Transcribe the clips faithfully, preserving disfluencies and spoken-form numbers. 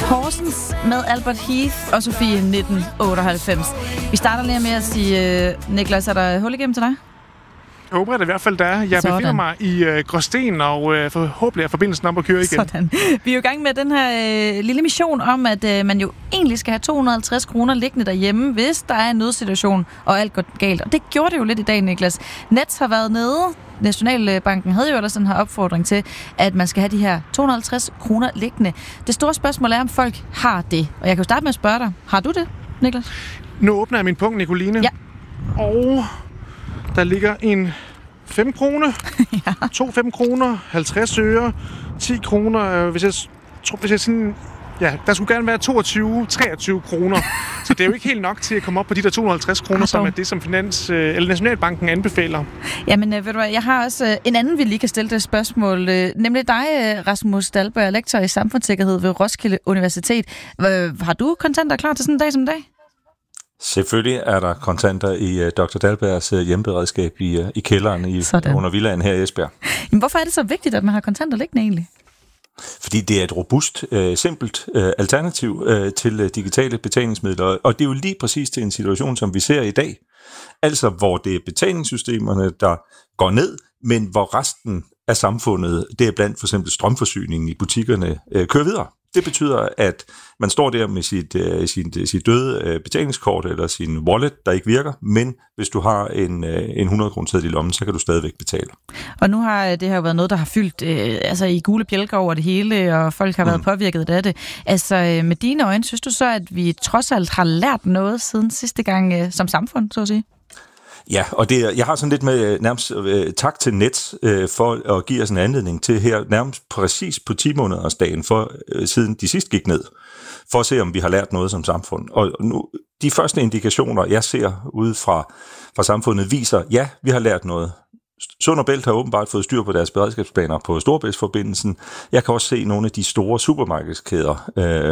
Horsens med Albert Heath og Sofie nitten otteoghalvfems. Vi starter lige med at sige, uh, Niklas, er der hul igennem til dig? Jeg håber, at det i hvert fald der er. Jeg Sådan. befinder mig i øh, Gråsten, og øh, forhåbentlig er forbindelsen om at køre igen. Sådan. Vi er jo i gang med den her øh, lille mission om, at øh, man jo egentlig skal have to hundrede og halvtreds kroner liggende derhjemme, hvis der er en nødsituation, og alt går galt. Og det gjorde det jo lidt i dag, Niklas. Nets har været nede. Nationalbanken havde jo ellers den her opfordring til, at man skal have de her to hundrede og halvtreds kroner liggende. Det store spørgsmål er, om folk har det. Og jeg kan jo starte med at spørge dig. Har du det, Niklas? Nu åbner jeg min punkt, Nicoline. Ja. Og der ligger en fem kroner, ja. to fem kroner, halvtreds øre, ti kroner, hvis jeg, hvis jeg sådan, ja, der skulle gerne være toogtyve, treogtyve kroner. Så det er jo ikke helt nok til at komme op på de der to hundrede og halvtreds kroner, som er det, som Finans, eller Nationalbanken anbefaler. Jamen, ved du hvad, jeg har også en anden, vi lige kan stille det spørgsmål, nemlig dig, Rasmus Dahlberg, lektor i samfundssikkerhed ved Roskilde Universitet. Har du kontanter klar til sådan en dag som i dag? Selvfølgelig er der kontanter i uh, doktor Dahlbergs uh, hjemmeberedskab i, uh, i kælderen i, under villaen her i Esbjerg. Jamen, hvorfor er det så vigtigt, at man har kontanter liggende egentlig? Fordi det er et robust, uh, simpelt uh, alternativ uh, til uh, digitale betalingsmidler, og det er jo lige præcis til en situation, som vi ser i dag. Altså, hvor det er betalingssystemerne, der går ned, men hvor resten af samfundet, det er blandt for eksempel strømforsyningen i butikkerne, uh, kører videre. Det betyder, at man står der med sit, uh, sit, sit døde uh, betalingskort eller sin wallet, der ikke virker, men hvis du har en, uh, en hundrede kroner seddel i lommen, så kan du stadigvæk betale. Og nu har det her været noget, der har fyldt uh, altså i gule bjælker over det hele, og folk har været mm. påvirket af det. Altså uh, med dine øjne, synes du så, at vi trods alt har lært noget siden sidste gang uh, som samfund, så at sige? Ja, og det, jeg har sådan lidt med nærmest øh, tak til Nets øh, for at give os en anledning til her nærmest præcis på ti måneders dagen for øh, siden de sidst gik ned, for at se om vi har lært noget som samfund. Og nu de første indikationer jeg ser ude fra fra samfundet viser, ja, vi har lært noget. Sund og Bælt har åbenbart fået styr på deres beredskabsplaner på Storebæltsforbindelsen. Jeg kan også se nogle af de store supermarkedskæder,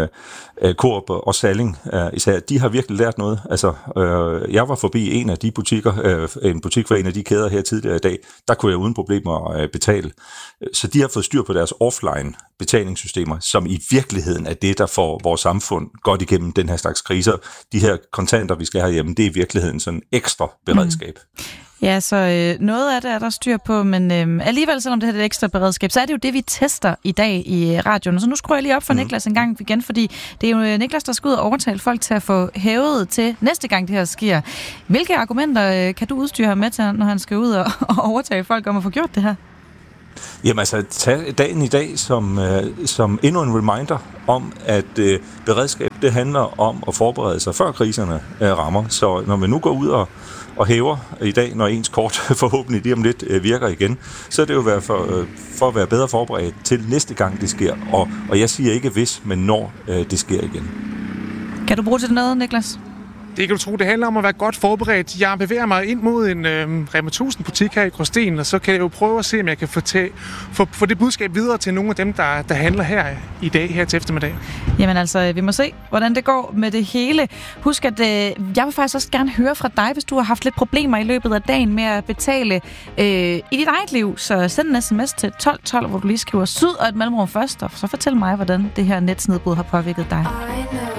øh, Coop og Salling øh, især, de har virkelig lært noget. Altså, øh, jeg var forbi en af de butikker, øh, en butik for en af de kæder her tidligere i dag, der kunne jeg uden problemer øh, betale. Så de har fået styr på deres offline betalingssystemer, som i virkeligheden er det, der får vores samfund godt igennem den her slags kriser. De her kontanter, vi skal have hjemme, det er i virkeligheden sådan ekstra beredskab. Mm. Ja, så øh, noget af det er der styr på, men øh, alligevel, selvom det her er et ekstra beredskab, så er det jo det, vi tester i dag i radioen. Så nu skruer jeg lige op for mm. Niklas en gang igen, fordi det er jo Niklas, der skal ud og overtale folk til at få hævet til næste gang det her sker. Hvilke argumenter øh, kan du udstyre ham med til, når han skal ud og, og overtale folk om at få gjort det her? Jamen altså, tag dagen i dag som, øh, som endnu en reminder om, at øh, beredskab, det handler om at forberede sig, før kriserne øh, rammer. Så når man nu går ud og, og hæver i dag, når ens kort forhåbentlig lige om lidt øh, virker igen, så er det jo for, øh, for at være bedre forberedt til næste gang det sker. Og, og jeg siger ikke hvis, men når øh, det sker igen. Kan du bruge til noget, Niklas? Det kan du tro, det handler om at være godt forberedt. Jeg bevæger mig ind mod en øh, Rema tusind butik her i Gråsten, og så kan jeg jo prøve at se, om jeg kan få, tag, få, få det budskab videre til nogle af dem, der, der handler her i dag, her til eftermiddag. Jamen altså, vi må se, hvordan det går med det hele. Husk, at øh, jeg vil faktisk også gerne høre fra dig, hvis du har haft lidt problemer i løbet af dagen med at betale øh, i dit eget liv. Så send en sms til tolv tolv, hvor du lige skriver syd og et mellemrum først, og så fortæl mig, hvordan det her netsnedbrud har påvirket dig.